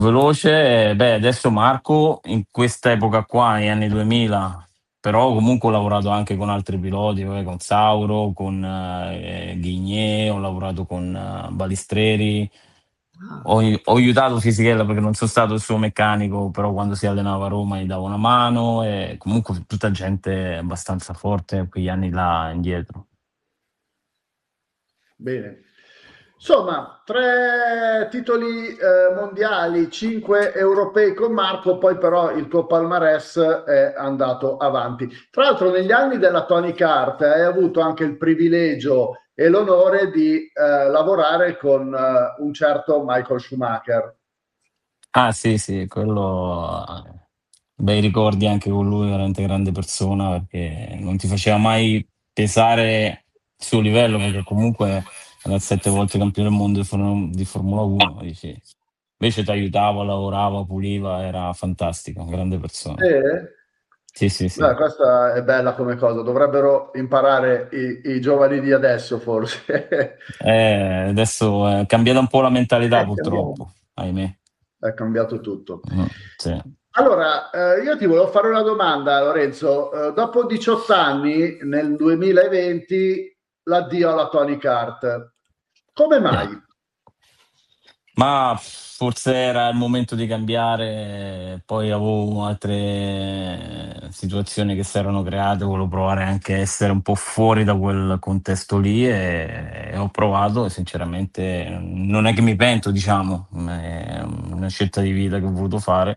veloce, beh, adesso Marco in questa epoca qua, negli anni 2000, però comunque ho lavorato anche con altri piloti, vabbè, con Sauro, con Guigné, ho lavorato con Balistreri, Ah, ho aiutato Fisichella perché non sono stato il suo meccanico, però quando si allenava a Roma gli davo una mano e comunque tutta gente abbastanza forte quegli anni là indietro. bene. Insomma, 3 titoli mondiali, 5 europei con Marco, poi però il tuo palmarès è andato avanti. Tra l'altro, negli anni della Tony Kart hai avuto anche il privilegio e l'onore di lavorare con un certo Michael Schumacher. Ah sì, sì, quello bei ricordi anche con lui, veramente grande persona perché non ti faceva mai pesare il suo livello perché comunque era 7 volte campione del mondo di Formula 1, dici. Invece ti aiutava, lavorava, puliva, era fantastico, grande persona. Sì? Sì, sì, Beh, sì. questa è bella come cosa, dovrebbero imparare i giovani di adesso forse. Adesso è cambiata un po' la mentalità Cambiamo. purtroppo, ahimè. È cambiato tutto. Sì. Allora, io ti volevo fare una domanda, Lorenzo. Dopo 18 anni, nel 2020, l'addio alla Tony Kart. Come Sì. mai? Ma forse era il momento di cambiare, poi avevo altre situazioni che si erano create, volevo provare anche a essere un po' fuori da quel contesto lì e ho provato e sinceramente non è che mi pento, diciamo, è una scelta di vita che ho voluto fare.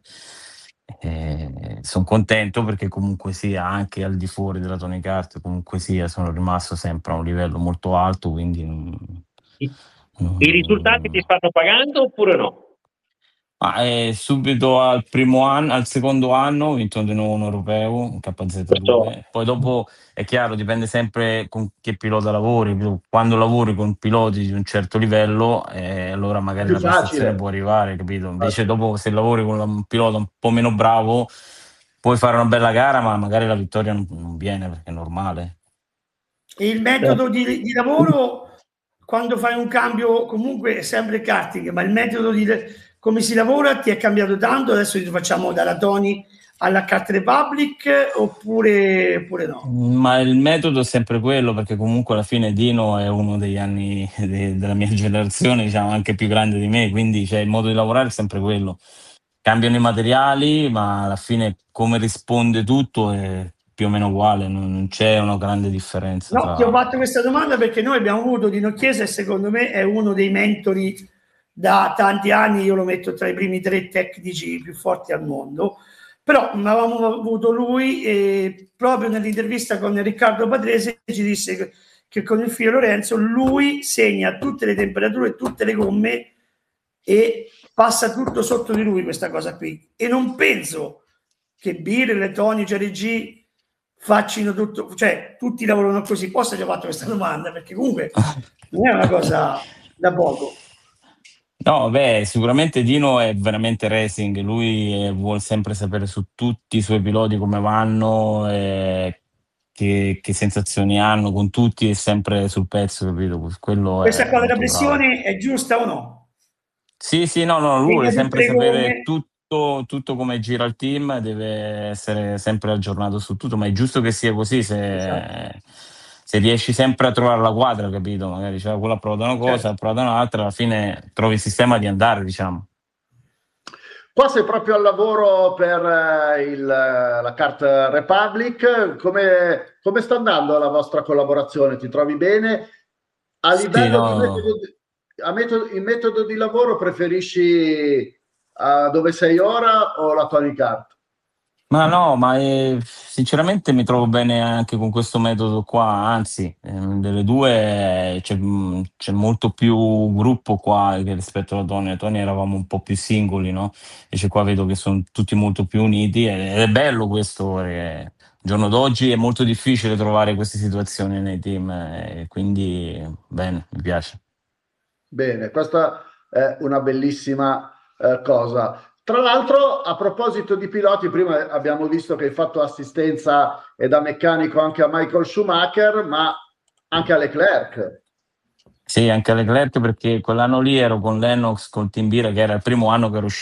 Son contento perché comunque sia, anche al di fuori della Tony Kart, comunque sia, sono rimasto sempre a un livello molto alto, quindi I, i risultati ti non stanno pagando oppure no? ma, subito al secondo anno ho vinto di nuovo un europeo, un Questo, KZ2, poi dopo è chiaro dipende sempre con che pilota lavori, tu quando lavori con piloti di un certo livello, allora È magari più la prestazione può facile. arrivare, capito? Invece Infatti. dopo se lavori con un pilota un po' meno bravo, puoi fare una bella gara, ma magari la vittoria non viene perché è normale. E il metodo di lavoro, quando fai un cambio, comunque è sempre karting, ma il metodo di come si lavora ti è cambiato tanto? Adesso ti facciamo dalla Tony alla Kart Republic oppure no? Ma il metodo è sempre quello, perché comunque alla fine Dino è uno degli anni della mia generazione, diciamo anche più grande di me, quindi cioè, il modo di lavorare è sempre quello. Cambiano i materiali, ma alla fine come risponde tutto è più o meno uguale, non c'è una grande differenza No, ti ho tra. fatto questa domanda perché noi abbiamo avuto Dino Chiesa e secondo me è uno dei mentori da tanti anni, io lo metto tra i primi 3 tecnici più forti al mondo, però avevamo avuto lui e proprio nell'intervista con Riccardo Patrese ci disse che con il figlio Lorenzo lui segna tutte le temperature, tutte le gomme e passa tutto sotto di lui questa cosa qui. E non penso che Birre, Tony, G facciano tutto, cioè tutti lavorano così. Posso già fatto questa domanda perché comunque non è una cosa da poco. No, beh, sicuramente Dino è veramente racing, lui vuole sempre sapere su tutti i suoi piloti come vanno, che sensazioni hanno con tutti, è sempre sul pezzo, capito? Quello Questa è cosa della molto bravo. pressione è giusta o no? Sì, sì, no, no, lui vuole Segna tutte sempre le sapere gomme. tutto come gira il team, deve essere sempre aggiornato su tutto, ma è giusto che sia così Esatto, se riesci sempre a trovare la quadra, capito? Magari cioè, quello ha provato una cosa, ha certo. provato un'altra, alla fine trovi il sistema di andare, diciamo. Qua sei proprio al lavoro per la Kart Republic. Come sta andando la vostra collaborazione? Ti trovi bene? A Sì, livello di no. il metodo di lavoro preferisci dove sei ora o la Tony Kart? Ma no, ma sinceramente mi trovo bene anche con questo metodo qua, anzi, delle due c'è molto più gruppo qua che rispetto alla Tony. A Tony eravamo un po' più singoli, no? Invece qua vedo che sono tutti molto più uniti ed è bello questo, perché al giorno d'oggi è molto difficile trovare queste situazioni nei team, quindi bene, mi piace. Bene, questa è una bellissima cosa. Tra l'altro, a proposito di piloti, prima abbiamo visto che hai fatto assistenza e da meccanico anche a Michael Schumacher, ma anche a Leclerc. Sì, anche Leclerc perché quell'anno lì ero con Lennox, con Team Bira, che era il primo anno che ero